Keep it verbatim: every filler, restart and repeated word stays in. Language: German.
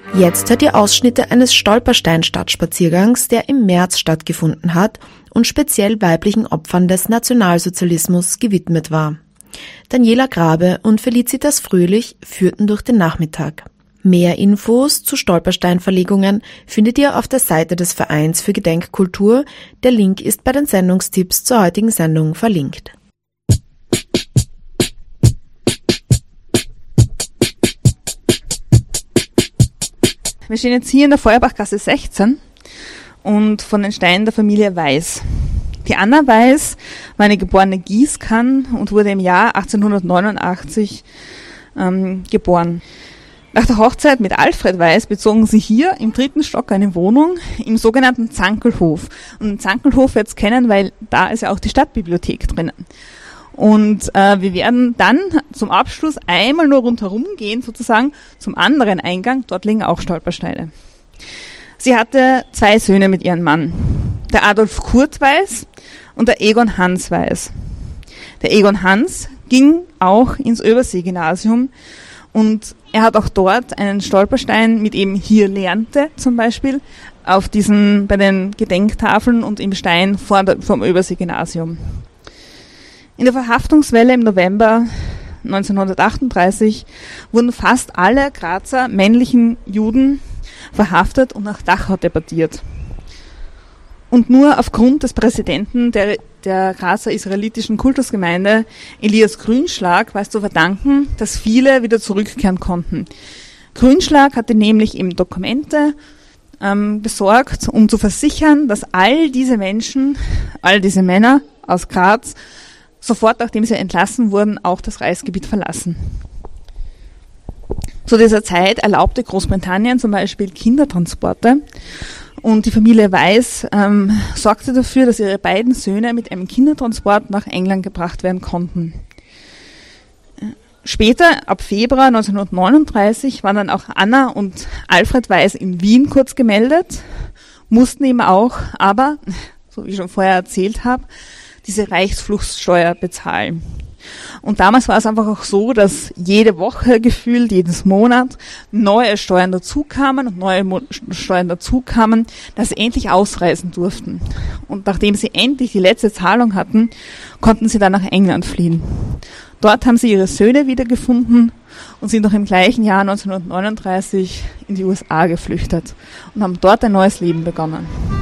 Jetzt hört ihr Ausschnitte eines Stolperstein-Stadtspaziergangs, der im März stattgefunden hat und speziell weiblichen Opfern des Nationalsozialismus gewidmet war. Daniela Grabe und Felicitas Fröhlich führten durch den Nachmittag. Mehr Infos zu Stolpersteinverlegungen findet ihr auf der Seite des Vereins für Gedenkkultur. Der Link ist bei den Sendungstipps zur heutigen Sendung verlinkt. Wir stehen jetzt hier in der Feuerbachgasse sechzehn und von den Steinen der Familie Weiß. Die Anna Weiß war eine geborene Gießkann und wurde im Jahr achtzehnhundertneunundachtzig ähm, geboren. Nach der Hochzeit mit Alfred Weiß bezogen sie hier im dritten Stock eine Wohnung im sogenannten Zankelhof. Und den Zankelhof jetzt kennen, weil da ist ja auch die Stadtbibliothek drinnen. Und äh, wir werden dann zum Abschluss einmal nur rundherum gehen, sozusagen zum anderen Eingang. Dort liegen auch Stolpersteine. Sie hatte zwei Söhne mit ihrem Mann. Der Adolf Kurt Weiß und der Egon Hans Weiß. Der Egon Hans ging auch ins Übersee-Gymnasium und er hat auch dort einen Stolperstein mit eben hier lernte zum Beispiel auf diesen, bei den Gedenktafeln und im Stein vor der, vom Übersee-Gymnasium. In der Verhaftungswelle im November neunzehnhundertachtunddreißig wurden fast alle Grazer männlichen Juden verhaftet und nach Dachau deportiert. Und nur aufgrund des Präsidenten der, der Grazer israelitischen Kultusgemeinde, Elias Grünschlag, war es zu verdanken, dass viele wieder zurückkehren konnten. Grünschlag hatte nämlich eben Dokumente ähm, besorgt, um zu versichern, dass all diese Menschen, all diese Männer aus Graz sofort, nachdem sie entlassen wurden, auch das Reichsgebiet verlassen. Zu dieser Zeit erlaubte Großbritannien zum Beispiel Kindertransporte und die Familie Weiß ähm, sorgte dafür, dass ihre beiden Söhne mit einem Kindertransport nach England gebracht werden konnten. Später, ab Februar neunzehnhundertneununddreißig, waren dann auch Anna und Alfred Weiß in Wien kurz gemeldet, mussten eben auch, aber, so wie ich schon vorher erzählt habe, diese Reichsfluchtsteuer bezahlen. Und damals war es einfach auch so, dass jede Woche gefühlt, jedes Monat neue Steuern dazukamen und neue Mo- Steuern dazukamen, dass sie endlich ausreisen durften. Und nachdem sie endlich die letzte Zahlung hatten, konnten sie dann nach England fliehen. Dort haben sie ihre Söhne wiedergefunden und sind noch im gleichen Jahr neunzehnhundertneununddreißig in die U S A geflüchtet und haben dort ein neues Leben begonnen.